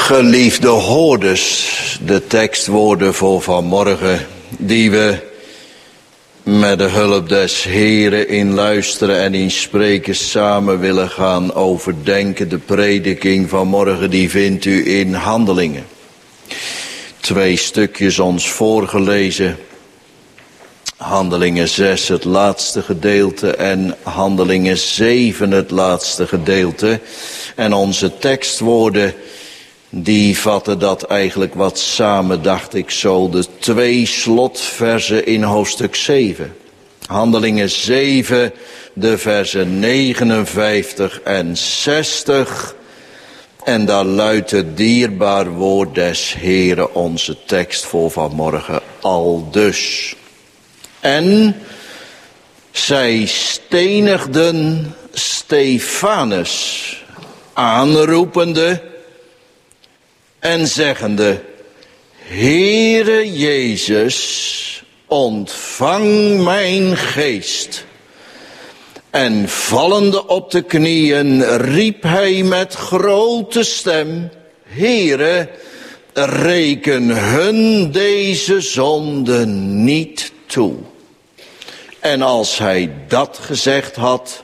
Geliefde hoorders, de tekstwoorden voor vanmorgen die we met de hulp des Heren in luisteren en in spreken samen willen gaan overdenken. De prediking van morgen die vindt u in Handelingen. 2 stukjes ons voorgelezen. Handelingen 6 het laatste gedeelte en Handelingen 7 het laatste gedeelte. En onze tekstwoorden die vatten dat eigenlijk wat samen, dacht ik zo. De 2 slotversen in hoofdstuk 7. Handelingen 7, de versen 59 en 60. En daar luidt het dierbaar woord des Heren, onze tekst voor vanmorgen, aldus. En zij stenigden Stefanus, aanroepende en zeggende: Heere Jezus, ontvang mijn geest. En vallende op de knieën riep hij met grote stem: Heere, reken hun deze zonde niet toe. En als hij dat gezegd had,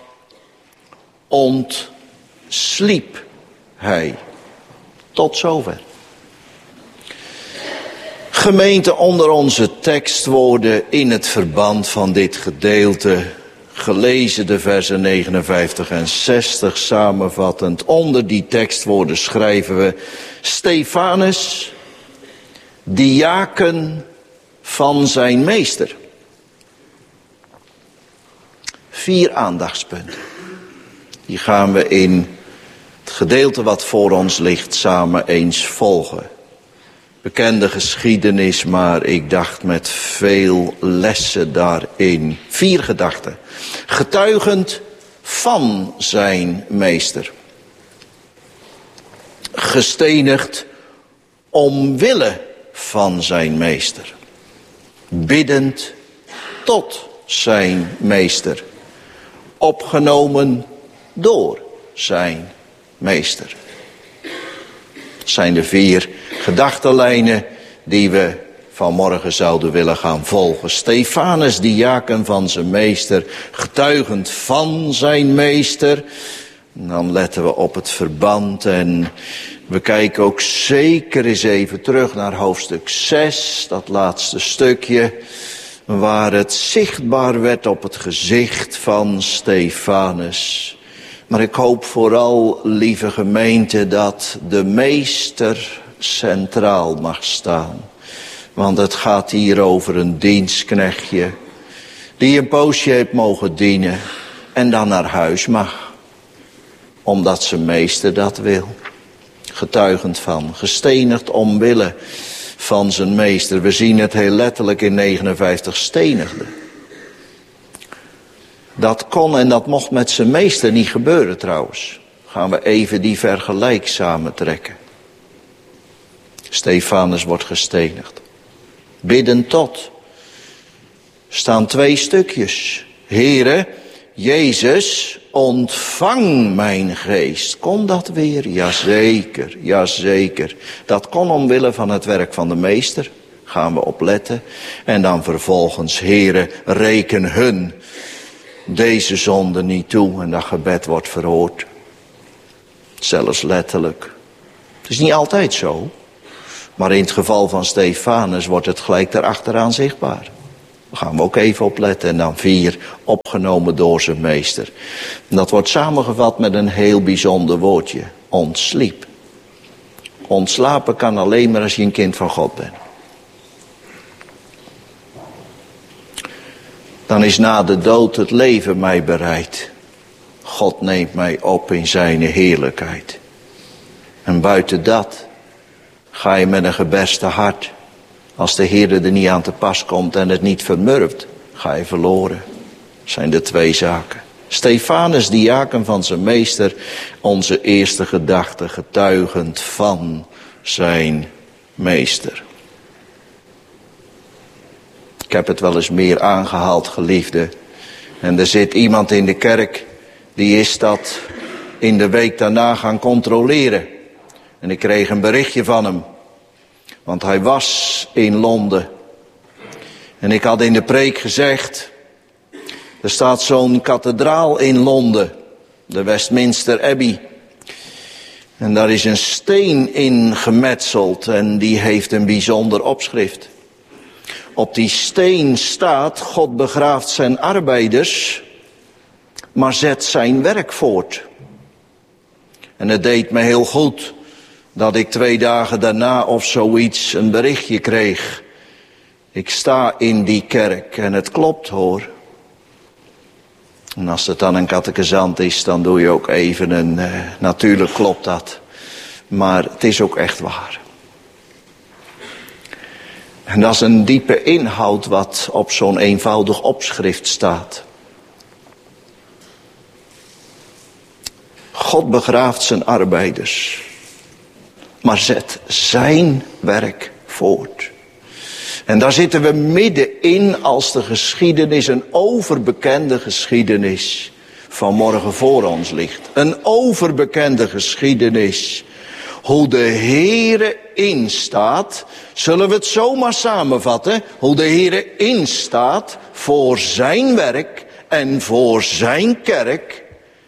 ontsliep hij. Tot zover. Gemeente, onder onze tekstwoorden in het verband van dit gedeelte, gelezen de versen 59 en 60 samenvattend. Onder die tekstwoorden schrijven we: Stefanus, diaken van zijn meester. 4 aandachtspunten. Die gaan we in het gedeelte wat voor ons ligt samen eens volgen. Bekende geschiedenis, maar ik dacht met veel lessen daarin. 4 gedachten. Getuigend van zijn meester. Gestenigd omwille van zijn meester. Biddend tot zijn meester. Opgenomen door zijn meester. Dat zijn de 4 gedachtenlijnen die we vanmorgen zouden willen gaan volgen. Stefanus, diaken van zijn meester, getuigend van zijn meester. En dan letten we op het verband en we kijken ook zeker eens even terug naar hoofdstuk 6, dat laatste stukje, waar het zichtbaar werd op het gezicht van Stefanus. Maar ik hoop vooral, lieve gemeente, dat de meester centraal mag staan. Want het gaat hier over een dienstknechtje die een poosje heeft mogen dienen en dan naar huis mag. Omdat zijn meester dat wil. Getuigend van, gestenigd omwille van zijn meester. We zien het heel letterlijk in 59 stenigde. Dat kon en dat mocht met zijn meester niet gebeuren trouwens. Gaan we even die vergelijk samentrekken. Stefanus wordt gestenigd. Bidden tot. Staan 2 stukjes. Heere, Jezus, ontvang mijn geest. Kon dat weer? Jazeker, jazeker. Dat kon omwille van het werk van de meester. Gaan we opletten. En dan vervolgens, Heere, reken hun deze zonde niet toe. En dat gebed wordt verhoord. Zelfs letterlijk. Het is niet altijd zo. Maar in het geval van Stefanus wordt het gelijk erachteraan zichtbaar. Daar gaan we ook even op letten. En dan 4, opgenomen door zijn meester. En dat wordt samengevat met een heel bijzonder woordje. Ontsliep. Ontslapen kan alleen maar als je een kind van God bent. Dan is na de dood het leven mij bereid. God neemt mij op in zijn heerlijkheid. En buiten dat ga je met een gebersten hart. Als de Heer er niet aan te pas komt en het niet vermurft, ga je verloren. Dat zijn de 2 zaken. Stefanus, diaken van zijn meester, onze eerste gedachte, getuigend van zijn meester. Ik heb het wel eens meer aangehaald, geliefde. En er zit iemand in de kerk, die is dat in de week daarna gaan controleren. En ik kreeg een berichtje van hem. Want hij was in Londen. En ik had in de preek gezegd, er staat zo'n kathedraal in Londen. De Westminster Abbey. En daar is een steen in gemetseld en die heeft een bijzonder opschrift. Op die steen staat, God begraaft zijn arbeiders, maar zet zijn werk voort. En het deed me heel goed dat ik 2 dagen daarna of zoiets een berichtje kreeg. Ik sta in die kerk en het klopt hoor. En als het dan een catechisant is, dan doe je ook even een... natuurlijk klopt dat. Maar het is ook echt waar. En dat is een diepe inhoud wat op zo'n eenvoudig opschrift staat. God begraaft zijn arbeiders, maar zet zijn werk voort. En daar zitten we middenin als de geschiedenis, een overbekende geschiedenis, vanmorgen voor ons ligt. Een overbekende geschiedenis. Hoe de Heere instaat, zullen we het zomaar samenvatten, hoe de Heere instaat voor zijn werk en voor zijn kerk.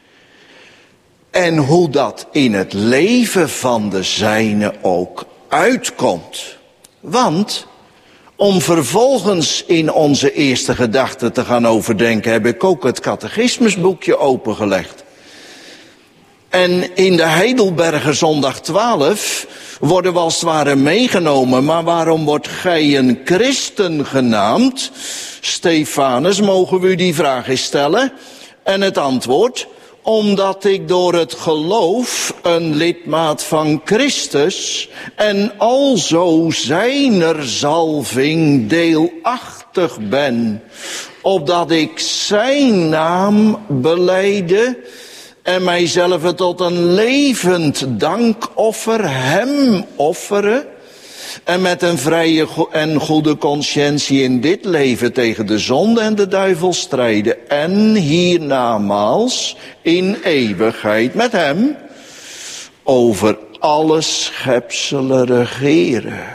En hoe dat in het leven van de zijne ook uitkomt. Want om vervolgens in onze eerste gedachte te gaan overdenken, heb ik ook het catechismusboekje opengelegd. En in de Heidelberger zondag 12 worden we als het ware meegenomen. Maar waarom wordt gij een christen genaamd? Stefanus, mogen we u die vraag eens stellen? En het antwoord, omdat ik door het geloof een lidmaat van Christus en alzo zijner zalving deelachtig ben, opdat ik zijn naam belijde en mijzelf tot een levend dankoffer hem offeren en met een vrije en goede consciëntie in dit leven tegen de zonde en de duivel strijden en hiernamaals in eeuwigheid met hem over alle schepselen regeren.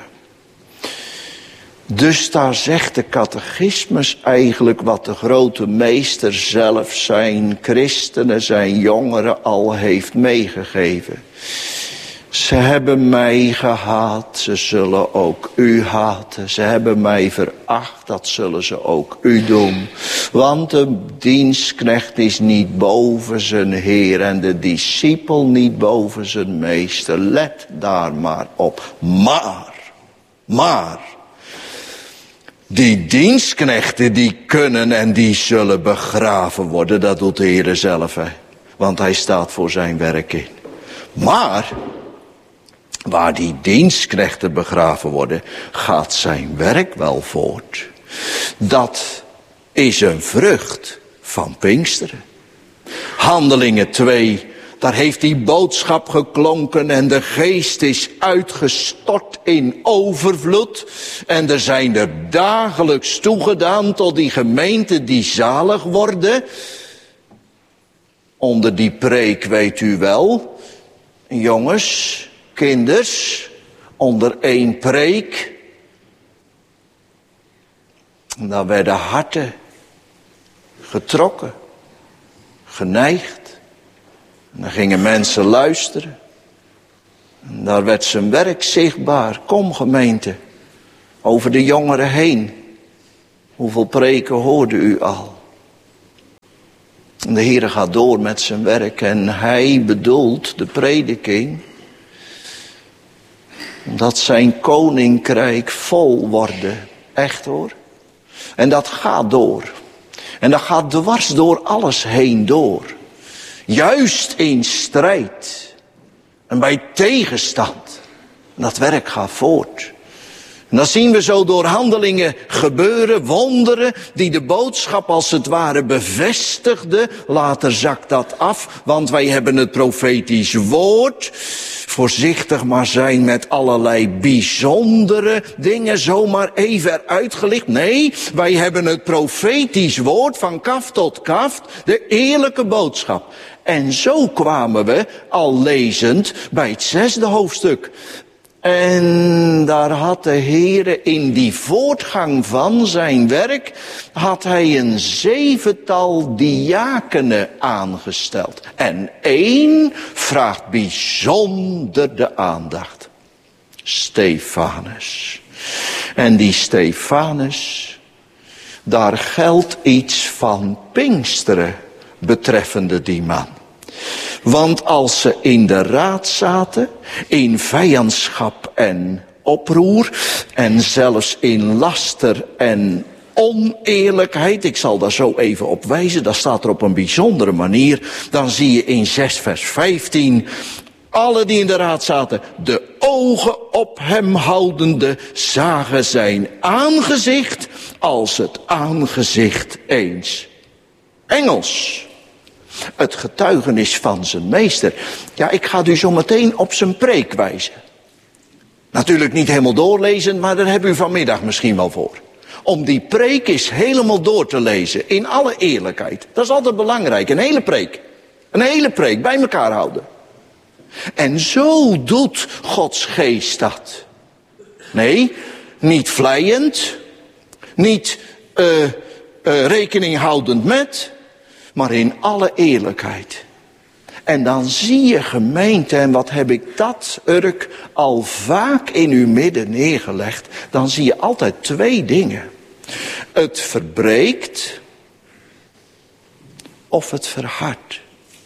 Dus daar zegt de catechismus eigenlijk wat de grote meester zelf zijn christenen, zijn jongeren al heeft meegegeven. Ze hebben mij gehaat, ze zullen ook u haten. Ze hebben mij veracht, dat zullen ze ook u doen. Want de dienstknecht is niet boven zijn heer en de discipel niet boven zijn meester. Let daar maar op. Maar, die dienstknechten die kunnen en die zullen begraven worden. Dat doet de Heer zelf, hè. Want hij staat voor zijn werk in. Maar waar die dienstknechten begraven worden, gaat zijn werk wel voort. Dat is een vrucht van Pinksteren. Handelingen 2, daar heeft die boodschap geklonken en de geest is uitgestort in overvloed. En er zijn er dagelijks toegedaan tot die gemeenten die zalig worden. Onder die preek weet u wel, jongens, kinders, onder één preek. En daar werden harten getrokken, geneigd. En dan gingen mensen luisteren. En daar werd zijn werk zichtbaar. Kom gemeente, over de jongeren heen. Hoeveel preken hoorde u al? En de Heer gaat door met zijn werk en hij bedoelt de prediking dat zijn koninkrijk vol worden. Echt hoor. En dat gaat door. En dat gaat dwars door alles heen door. Juist in strijd. En bij tegenstand. En dat werk gaat voort. En dan zien we zo door handelingen gebeuren, wonderen, die de boodschap als het ware bevestigden. Later zakt dat af, want wij hebben het profetisch woord. voorzichtig maar zijn met allerlei bijzondere dingen zomaar even eruit gelicht. Nee, wij hebben het profetisch woord van kaft tot kaft, de eerlijke boodschap. En zo kwamen we al lezend bij het 6e hoofdstuk. En daar had de Heere in die voortgang van zijn werk, had hij een 7-tal diakenen aangesteld. En 1 vraagt bijzonder de aandacht. Stefanus. En die Stefanus, daar geldt iets van Pinksteren betreffende die man. Want als ze in de raad zaten, in vijandschap en oproer, en zelfs in laster en oneerlijkheid, ik zal daar zo even op wijzen, dat staat er op een bijzondere manier, dan zie je in 6 vers 15, alle die in de raad zaten, de ogen op hem houdende, zagen zijn aangezicht als het aangezicht eens engels. Het getuigenis van zijn meester. Ja, ik ga u zo meteen op zijn preek wijzen. Natuurlijk niet helemaal doorlezen, maar daar hebben u vanmiddag misschien wel voor. Om die preek eens helemaal door te lezen, in alle eerlijkheid. Dat is altijd belangrijk, een hele preek. Een hele preek, bij elkaar houden. En zo doet Gods geest dat. Nee, niet vleiend, niet rekening houdend met, maar in alle eerlijkheid. En dan zie je gemeente, en wat heb ik dat Urk al vaak in uw midden neergelegd. Dan zie je altijd 2 dingen. Het verbreekt of het verhardt.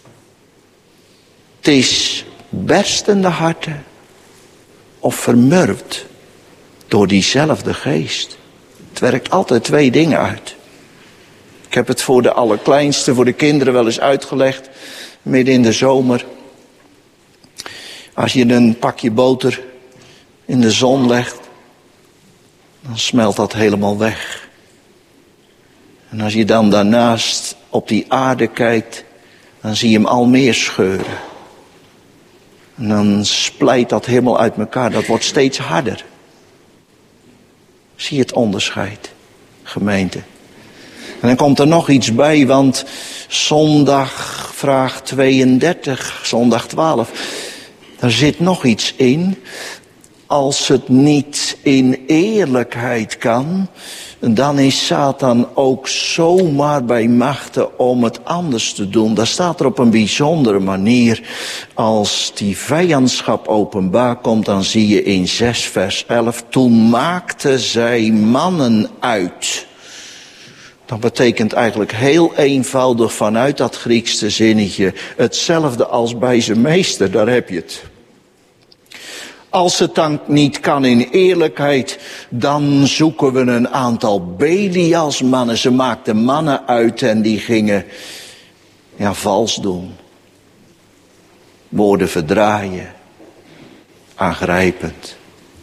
Het is berstende harten of vermurwd door diezelfde geest. Het werkt altijd 2 dingen uit. Ik heb het voor de allerkleinste, voor de kinderen wel eens uitgelegd. Midden in de zomer. Als je een pakje boter in de zon legt, dan smelt dat helemaal weg. En als je dan daarnaast op die aarde kijkt, dan zie je hem al meer scheuren. En dan splijt dat helemaal uit elkaar, dat wordt steeds harder. Zie je het onderscheid, gemeente. En dan komt er nog iets bij, want zondag vraag 32, zondag 12. Daar zit nog iets in. Als het niet in eerlijkheid kan, dan is Satan ook zomaar bij machten om het anders te doen. Dat staat er op een bijzondere manier. Als die vijandschap openbaar komt, dan zie je in 6 vers 11. Toen maakten zij mannen uit. Dat betekent eigenlijk heel eenvoudig vanuit dat Griekse zinnetje hetzelfde als bij zijn meester, daar heb je het. Als het dan niet kan in eerlijkheid, dan zoeken we een aantal Belialsmannen. Ze maakten mannen uit en die gingen vals doen. Woorden verdraaien. Aangrijpend.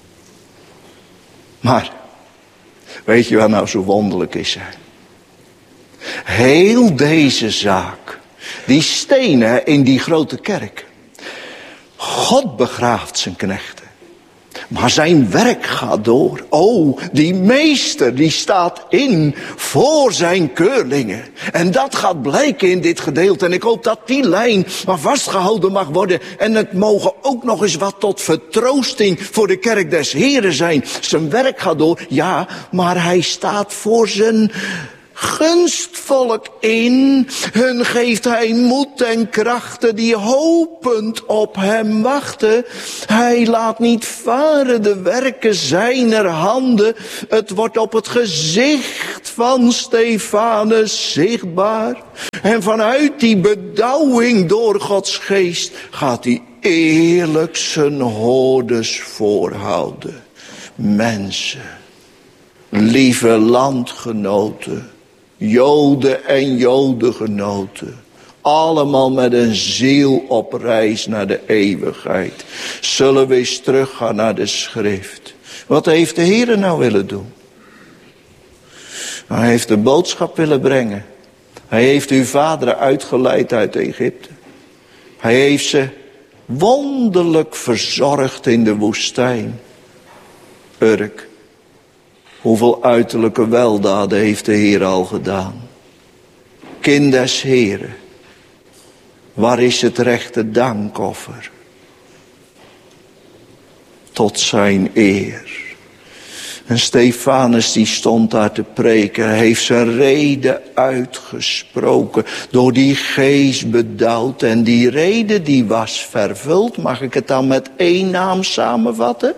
Maar, weet je wat nou zo wonderlijk is? Heel deze zaak, die stenen in die grote kerk. God begraaft zijn knechten. Maar zijn werk gaat door. Oh, die meester die staat in voor zijn keurlingen. En dat gaat blijken in dit gedeelte. En ik hoop dat die lijn maar vastgehouden mag worden. En het mogen ook nog eens wat tot vertroosting voor de kerk des Heren zijn. Zijn werk gaat door, ja, maar hij staat voor zijn gunstvolk in. Hun geeft hij moed en krachten die hopend op hem wachten. Hij laat niet varen de werken zijner handen. Het wordt op het gezicht van Stefanus zichtbaar. En vanuit die bedauwing door Gods geest gaat hij eerlijk zijn hordes voorhouden. Mensen, lieve landgenoten, Joden en Jodengenoten, allemaal met een ziel op reis naar de eeuwigheid. Zullen we eens teruggaan naar de schrift. Wat heeft de Heer nou willen doen? Hij heeft de boodschap willen brengen. Hij heeft uw vaderen uitgeleid uit Egypte. Hij heeft ze Wonderlijk verzorgd in de woestijn. Urk, hoeveel uiterlijke weldaden heeft de Heer al gedaan. Kind des Heren, waar is het rechte dankoffer? Tot zijn eer. En Stefanus die stond daar te preken. Hij heeft zijn rede uitgesproken. Door die geest bedouwd. En die rede die was vervuld. Mag ik het dan met één naam samenvatten?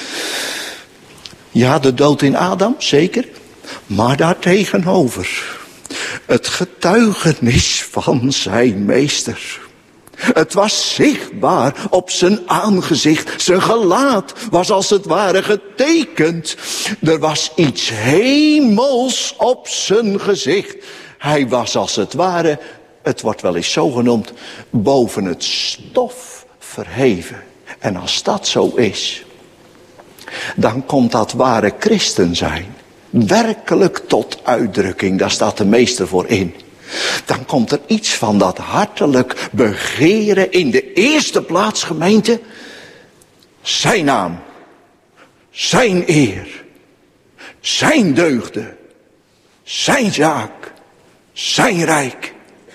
Ja, de dood in Adam, zeker. Maar daartegenover het getuigenis van zijn meester. Het was zichtbaar op zijn aangezicht. Zijn gelaat was als het ware getekend. Er was iets hemels op zijn gezicht. Hij was als het ware, het wordt wel eens zo genoemd, boven het stof verheven. En als dat zo is, dan komt dat ware christen zijn werkelijk tot uitdrukking. Daar staat de meester voor in. Dan komt er iets van dat hartelijk begeren in de eerste plaats, gemeente. Zijn naam, zijn eer, zijn deugden, zijn zaak, zijn rijk.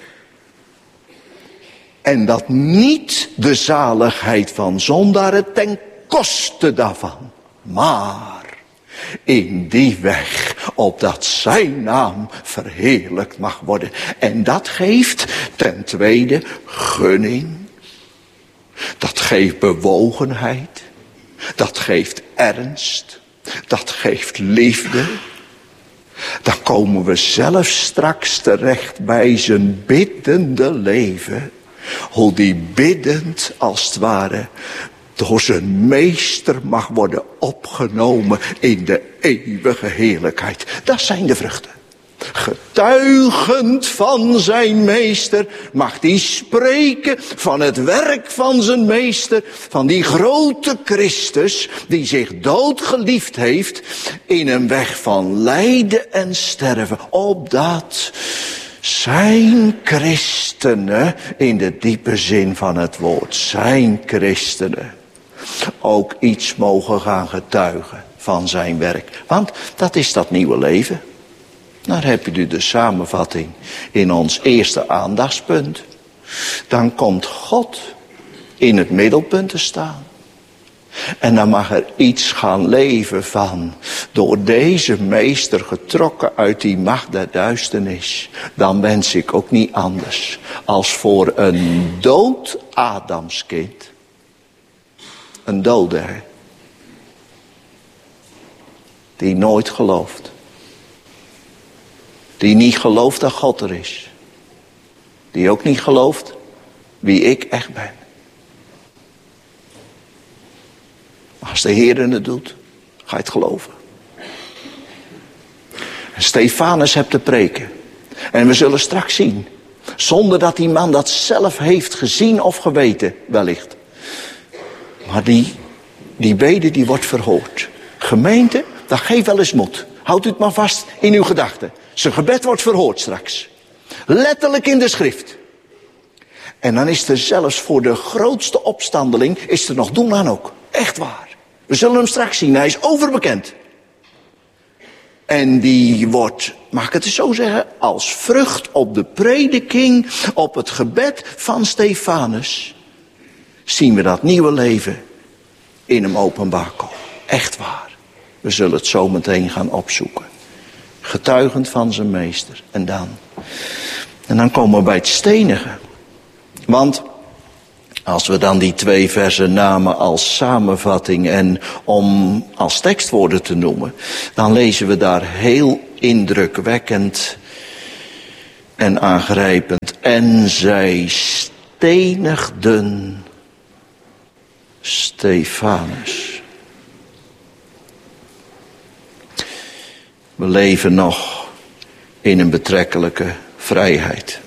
En dat niet de zaligheid van zondaren ten koste daarvan, maar in die weg, opdat zijn naam verheerlijkt mag worden. En dat geeft ten tweede gunning. Dat geeft bewogenheid. Dat geeft ernst. Dat geeft liefde. Dan komen we zelf straks terecht bij zijn biddende leven. Hoe die biddend als het ware door zijn meester mag worden opgenomen in de eeuwige heerlijkheid. Dat zijn de vruchten. Getuigend van zijn meester mag hij spreken van het werk van zijn meester. Van die grote Christus die zich doodgeliefd heeft in een weg van lijden en sterven. Opdat zijn christenen, in de diepe zin van het woord, zijn christenen ook iets mogen gaan getuigen van zijn werk. Want dat is dat nieuwe leven. Daar heb je nu de samenvatting in ons eerste aandachtspunt. Dan komt God in het middelpunt te staan. En dan mag er iets gaan leven van, door deze meester getrokken uit die macht der duisternis. Dan wens ik ook niet anders als voor een dood Adamskind. Een dode, hè? Die nooit gelooft. Die niet gelooft dat God er is. Die ook niet gelooft wie ik echt ben. Als de Heer het doet, ga je het geloven. En Stefanus hebt te preken. En we zullen straks zien, zonder dat die man dat zelf heeft gezien of geweten, wellicht. Maar die bede die wordt verhoord. Gemeente, dat geeft wel eens moed. Houdt u het maar vast in uw gedachten. Zijn gebed wordt verhoord straks. Letterlijk in de schrift. En dan is er zelfs voor de grootste opstandeling, is er nog doen aan ook. Echt waar. We zullen hem straks zien. Hij is overbekend. En die wordt, mag ik het eens zo zeggen, als vrucht op de prediking, op het gebed van Stefanus, zien we dat nieuwe leven in hem openbaar komen. Echt waar. We zullen het zo meteen gaan opzoeken. Getuigend van zijn meester. En dan komen we bij het stenigen. Want als we dan die 2 versen namen als samenvatting en om als tekstwoorden te noemen, dan lezen we daar heel indrukwekkend en aangrijpend. En zij stenigden Stefanus. We leven nog in een betrekkelijke vrijheid.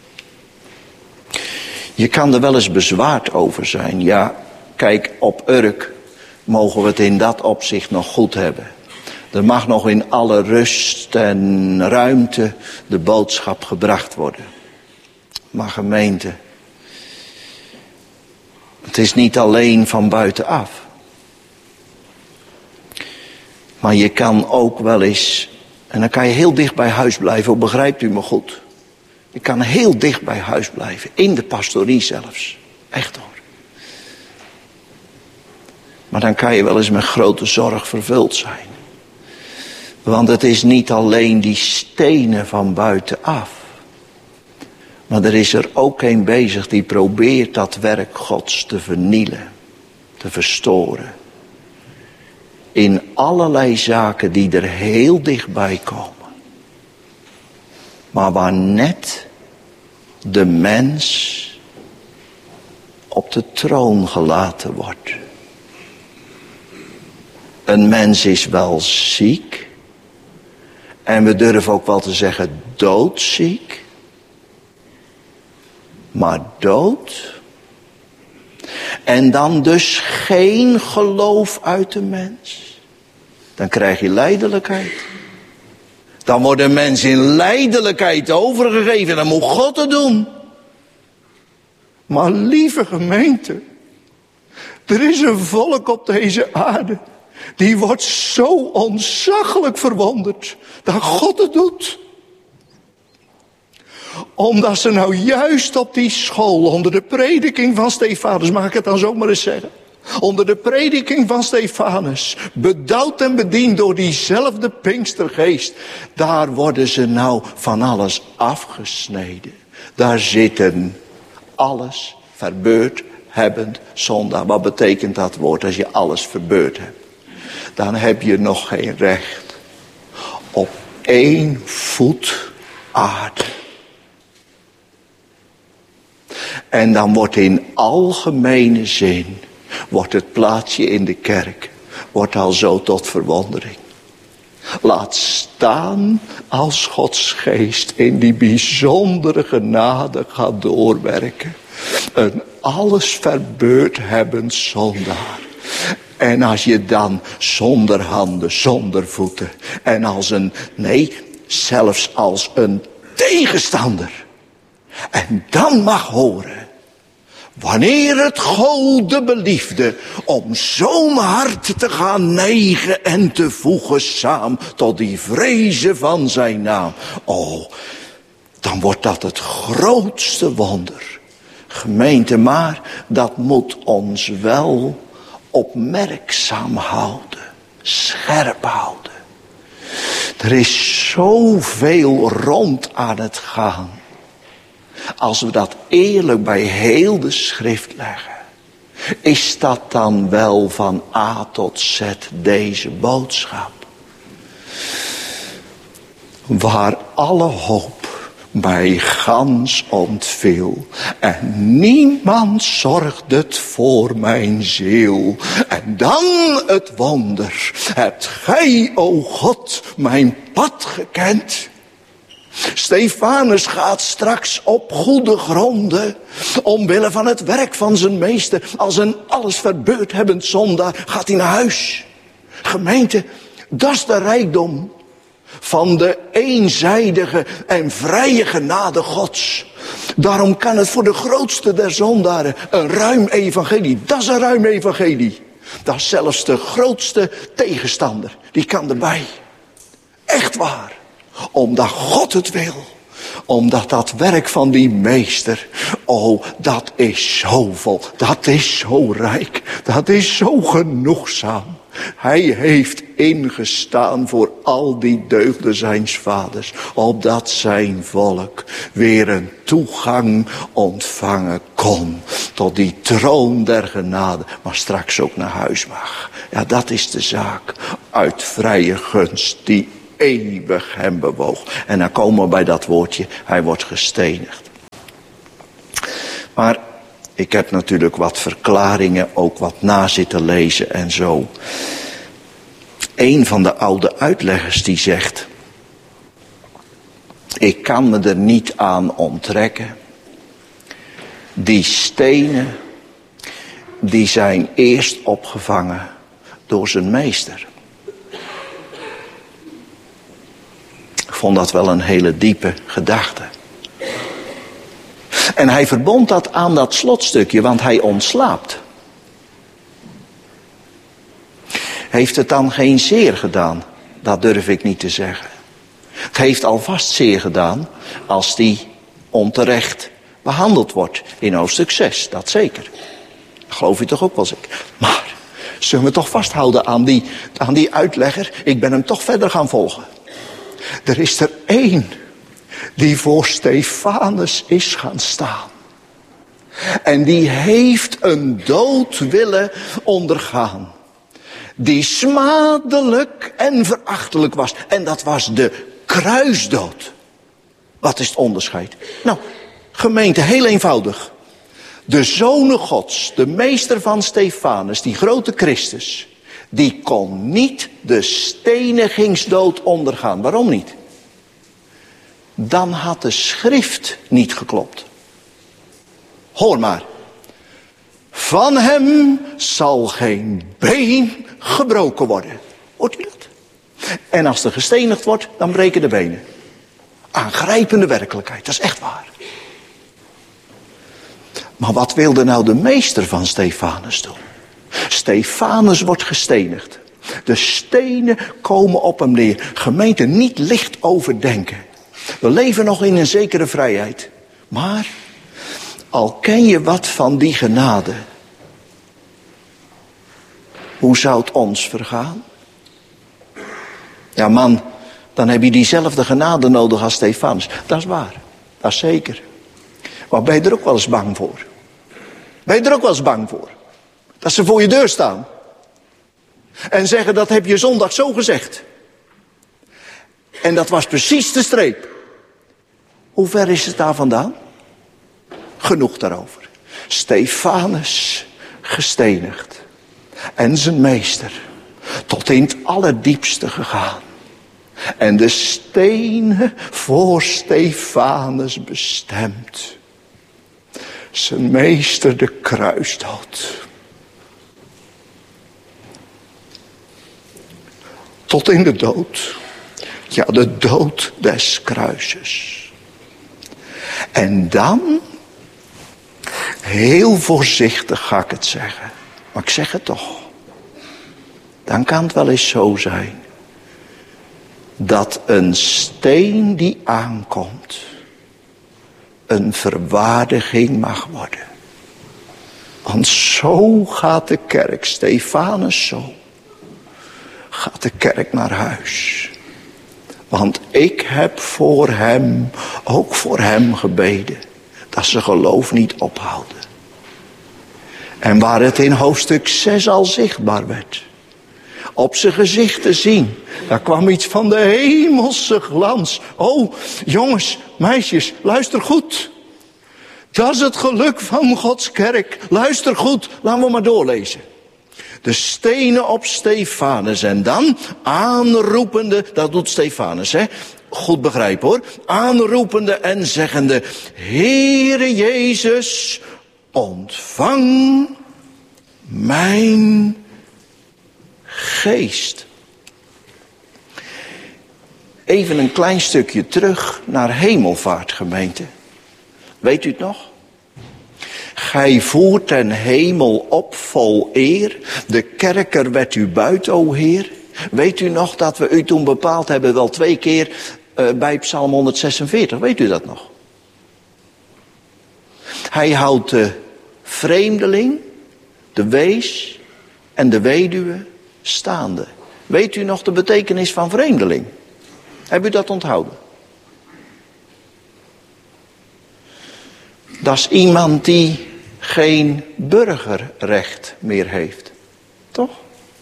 Je kan er wel eens bezwaard over zijn. Ja, kijk, op Urk mogen we het in dat opzicht nog goed hebben. Er mag nog in alle rust en ruimte de boodschap gebracht worden. Maar gemeente, Het is niet alleen van buitenaf. Maar je kan ook wel eens, en dan kan je heel dicht bij huis blijven, begrijpt u me goed. Je kan heel dicht bij huis blijven, in de pastorie zelfs. Echt hoor. Maar dan kan je wel eens met grote zorg vervuld zijn. Want het is niet alleen die stenen van buitenaf. Maar er is er ook een bezig die probeert dat werk Gods te vernielen. Te verstoren. In allerlei zaken die er heel dichtbij komen. Maar waar net de mens op de troon gelaten wordt. Een mens is wel ziek. En we durven ook wel te zeggen doodziek. Maar dood. En dan dus geen geloof uit de mens. Dan krijg je lijdelijkheid. Dan wordt een mens in lijdelijkheid overgegeven. Dan moet God het doen. Maar lieve gemeente. Er is een volk op deze aarde. Die wordt zo ontzaglijk verwonderd. Dat God het doet. Omdat ze nou juist op die school. Onder de prediking van Stefanus. Mag ik het dan zo maar eens zeggen. Onder de prediking van Stefanus. Bedouwd en bediend door diezelfde Pinkstergeest. Daar worden ze nou van alles afgesneden. Daar zitten alles verbeurd hebbend zondaar. Wat betekent dat woord als je alles verbeurd hebt? Dan heb je nog geen recht op 1 voet aarde. En dan wordt in algemene zin, wordt het plaatsje in de kerk, wordt al zo tot verwondering. Laat staan als Gods geest in die bijzondere genade gaat doorwerken. Een alles verbeurd hebbend zondaar. En als je dan zonder handen, zonder voeten en zelfs als een tegenstander. En dan mag horen, wanneer het Gode beliefde om zo'n hart te gaan neigen en te voegen samen tot die vrezen van zijn naam. Oh, dan wordt dat het grootste wonder. Gemeente, maar dat moet ons wel opmerkzaam houden, scherp houden. Er is zoveel rond aan het gaan. Als we dat eerlijk bij heel de schrift leggen. Is dat dan wel van A tot Z deze boodschap? Waar alle hoop mij gans ontviel. En niemand zorgde het voor mijn ziel. En dan het wonder. Hebt gij, o God, mijn pad gekend? Stefanus gaat straks op goede gronden. Omwille van het werk van zijn meester. Als een alles verbeurd hebbend zondaar gaat hij naar huis. Gemeente, dat is de rijkdom van de eenzijdige en vrije genade Gods. Daarom kan het voor de grootste der zondaren een ruim evangelie. Dat is een ruim evangelie. Dat is zelfs de grootste tegenstander. Die kan erbij. Echt waar. Omdat God het wil. Omdat dat werk van die meester. Oh, dat is zo vol. Dat is zo rijk. Dat is zo genoegzaam. Hij heeft ingestaan voor al die deugden zijns vaders. Opdat zijn volk weer een toegang ontvangen kon. Tot die troon der genade. Maar straks ook naar huis mag. Ja, dat is de zaak. Uit vrije gunst die eeuwig hem bewoog. En dan komen we bij dat woordje. Hij wordt gestenigd. Maar ik heb natuurlijk wat verklaringen, ook wat na zitten lezen en zo. Een van de oude uitleggers die zegt: ik kan me er niet aan onttrekken. Die stenen, die zijn eerst opgevangen door zijn meester. Ik vond dat wel een hele diepe gedachte. En hij verbond dat aan dat slotstukje, want hij ontslaapt. Heeft het dan geen zeer gedaan? Dat durf ik niet te zeggen. Het heeft alvast zeer gedaan als die onterecht behandeld wordt in hoofdstuk 6, dat zeker. Dat geloof je toch ook wel zeker. Maar zullen we toch vasthouden aan die uitlegger? Ik ben hem toch verder gaan volgen. Er is er één die voor Stefanus is gaan staan. En die heeft een dood willen ondergaan. Die smadelijk en verachtelijk was. En dat was de kruisdood. Wat is het onderscheid? Nou, gemeente, heel eenvoudig. De zonen Gods, de meester van Stefanus, die grote Christus, die kon niet de stenigingsdood ondergaan. Waarom niet? Dan had de schrift niet geklopt. Hoor maar. Van hem zal geen been gebroken worden. Hoort u dat? En als er gestenigd wordt, dan breken de benen. Aangrijpende werkelijkheid, dat is echt waar. Maar wat wilde nou de meester van Stefanus doen? Stefanus wordt gestenigd. De stenen komen op hem neer. Gemeente, niet licht overdenken. We leven nog in een zekere vrijheid. Maar al ken je wat van die genade, hoe zou het ons vergaan? Ja man, dan heb je diezelfde genade nodig als Stefanus. Dat is waar, dat is zeker. Maar ben je er ook wel eens bang voor? Ben je er ook wel eens bang voor? Dat ze voor je deur staan. En zeggen, dat heb je zondag zo gezegd. En dat was precies de streep. Hoe ver is het daar vandaan? Genoeg daarover. Stefanus gestenigd. En zijn meester tot in het allerdiepste gegaan. En de stenen voor Stefanus bestemd. Zijn meester de kruisdood. Tot in de dood. Ja, de dood des kruises. En dan, heel voorzichtig ga ik het zeggen. Maar ik zeg het toch. Dan kan het wel eens zo zijn. Dat een steen die aankomt. Een verwaardiging mag worden. Want zo gaat de kerk, Stefanus zo. Gaat de kerk naar huis. Want ik heb voor hem, ook voor hem gebeden. Dat ze geloof niet ophouden. En waar het in hoofdstuk 6 al zichtbaar werd. Op zijn gezicht te zien. Daar kwam iets van de hemelse glans. Oh, jongens, meisjes, luister goed. Dat is het geluk van Gods kerk. Luister goed, laten we maar doorlezen. De stenen op Stefanus en dan aanroepende, dat doet Stefanus, hè? Goed begrijpen hoor. Aanroepende en zeggende, Heere Jezus, ontvang mijn geest. Even een klein stukje terug naar hemelvaart, gemeente. Weet u het nog? Gij voert ten hemel op vol eer. De kerker werd u buiten, o Heer. Weet u nog dat we u toen bepaald hebben, wel 2 keer bij Psalm 146. Weet u dat nog? Hij houdt de vreemdeling, de wees en de weduwe staande. Weet u nog de betekenis van vreemdeling? Heb u dat onthouden? Dat is iemand die geen burgerrecht meer heeft. Toch?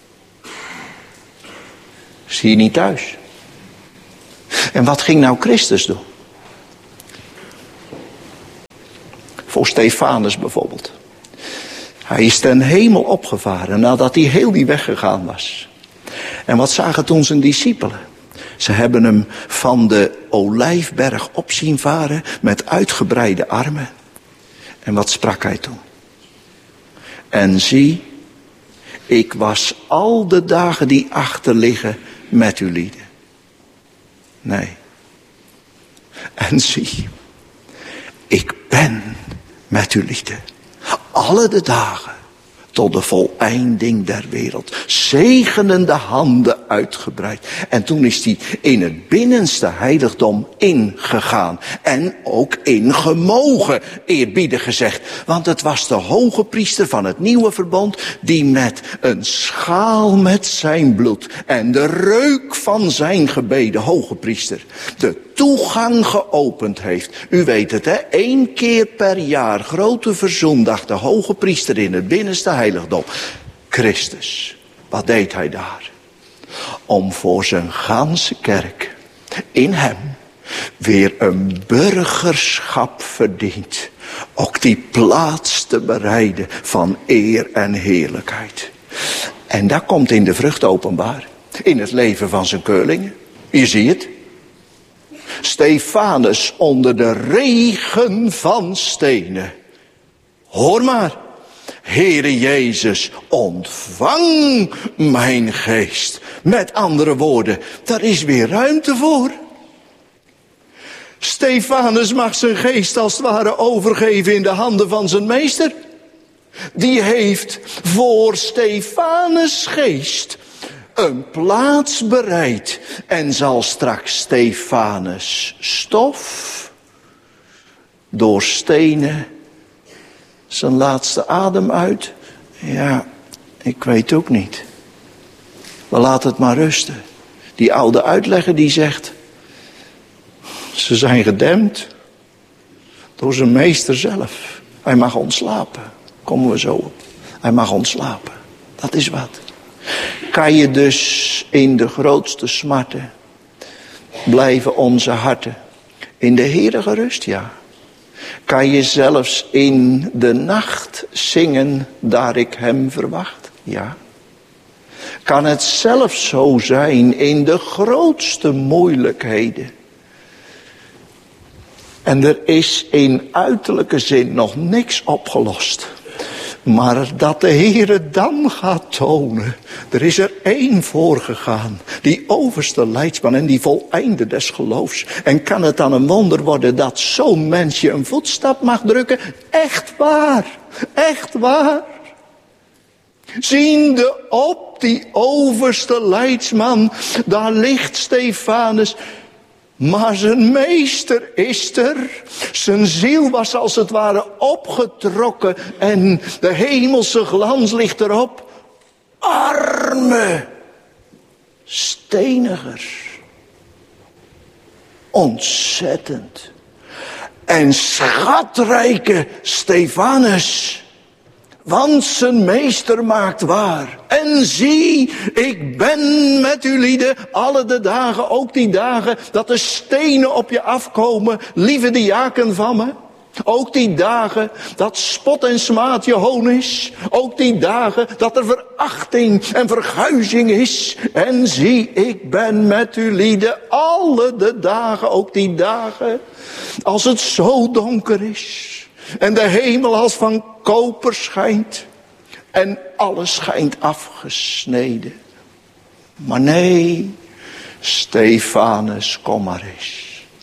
Is hier niet thuis. En wat ging nou Christus doen? Voor Stefanus bijvoorbeeld. Hij is ten hemel opgevaren nadat hij heel die weg gegaan was. En wat zagen toen zijn discipelen? Ze hebben hem van de Olijfberg op zien varen met uitgebreide armen. En wat sprak hij toen? En zie, ik was al de dagen die achterliggen met u lieden. Nee. En zie, ik ben met uw liefde. Alle de dagen tot de voleinding der wereld. Zegenende handen uitgebreid. En toen is hij in het binnenste heiligdom ingegaan. En ook ingemogen, eerbiedig gezegd. Want het was de hoge priester van het nieuwe verbond. Die met een schaal met zijn bloed. En de reuk van zijn gebeden, hoge priester. De toegang geopend heeft. U weet het, hè? 1 keer per jaar, grote verzoendag, de hoge priester in het binnenste heiligdom. Christus, wat deed hij daar? Om voor zijn ganse kerk, in hem, weer een burgerschap verdient. Ook die plaats te bereiden van eer en heerlijkheid. En dat komt in de vrucht openbaar. In het leven van zijn keurlingen. Je ziet het. Stefanus onder de regen van stenen. Hoor maar. Heere Jezus, ontvang mijn geest. Met andere woorden, daar is weer ruimte voor. Stefanus mag zijn geest als het ware overgeven in de handen van zijn meester. Die heeft voor Stefanus geest een plaats bereid. En zal straks Stefanus stof door stenen zijn laatste adem uit? Ja, ik weet ook niet. We laten het maar rusten. Die oude uitlegger die zegt, ze zijn gedempt door zijn meester zelf. Hij mag ontslapen. Komen we zo op. Hij mag ontslapen. Dat is wat. Kan je dus in de grootste smarten blijven onze harten in de Heere gerust? Ja. Kan je zelfs in de nacht zingen, daar ik hem verwacht? Ja. Kan het zelfs zo zijn in de grootste moeilijkheden? En er is in uiterlijke zin nog niks opgelost. Maar dat de Heere dan gaat tonen. Er is er 1 voorgegaan. Die overste leidsman en die voleinde des geloofs. En kan het dan een wonder worden dat zo'n mens je een voetstap mag drukken? Echt waar. Echt waar. Ziende op die overste leidsman. Daar ligt Stefanus. Maar zijn meester is er. Zijn ziel was als het ware opgetrokken. En de hemelse glans ligt erop. Arme stenigers. Ontzettend. En schatrijke Stefanus. Want zijn meester maakt waar. En zie, ik ben met u lieden alle de dagen, ook die dagen dat de stenen op je afkomen, lieve diaken van me. Ook die dagen dat spot en smaad je hoon is. Ook die dagen dat er verachting en verguizing is. En zie, ik ben met u lieden alle de dagen, ook die dagen, als het zo donker is. En de hemel als van koper schijnt. En alles schijnt afgesneden. Maar nee, Stefanus, kom maar eens.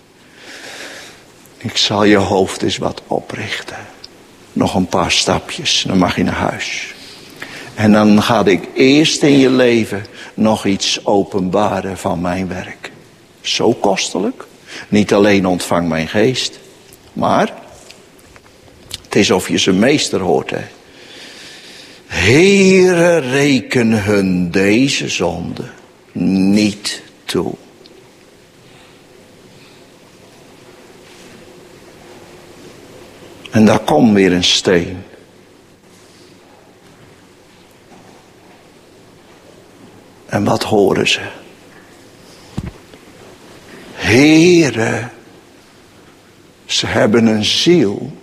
Ik zal je hoofd eens wat oprichten. Nog een paar stapjes, dan mag je naar huis. En dan ga ik eerst in je leven nog iets openbaren van mijn werk. Zo kostelijk. Niet alleen ontvang mijn geest, maar het is of je zijn meester hoort, hè. Heere, reken hun deze zonde niet toe. En daar komt weer een steen. En wat horen ze? Heere, ze hebben een ziel